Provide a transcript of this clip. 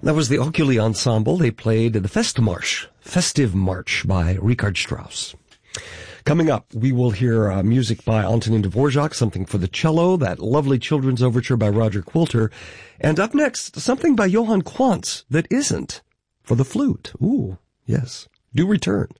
That was the Oculi Ensemble. They played the Festmarsch, Festive March by Richard Strauss. Coming up, we will hear music by Antonin Dvorak, something for the cello, that lovely children's overture by Roger Quilter. And up next, something by Johann Quantz that isn't, for the flute. Ooh, yes. Do return.